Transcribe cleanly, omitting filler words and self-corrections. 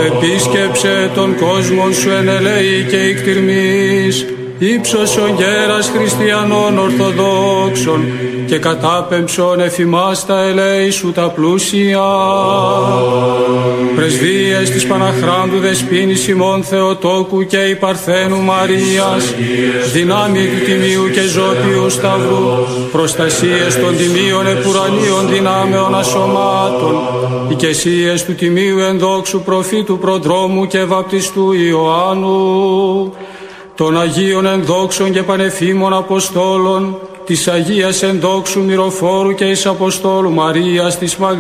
Επίσκεψε τον κόσμο σου εν ελέη και ικτυρμής, ύψωσον γέρας χριστιανών ορθοδόξων και κατάπεμψον εφημάς τα ελέη σου τα πλούσια. Πρεσβείες της Παναχράντου Δεσποίνης ημών Θεοτόκου και η Παρθένου Μαρίας, δυνάμει του Τιμίου και Ζώπιου Σταυρού, προστασίες των Τιμίων επουρανίων δυνάμεων ασωμάτων, οικεσίες του Τιμίου ενδόξου προφήτου προδρόμου και βαπτιστού Ιωάννου, των Αγίων ενδόξων και πανεφήμων Αποστόλων, της Αγίας ενδόξου Μυροφόρου και εις Αποστόλου Μαρίας της Μαγδαλήνης,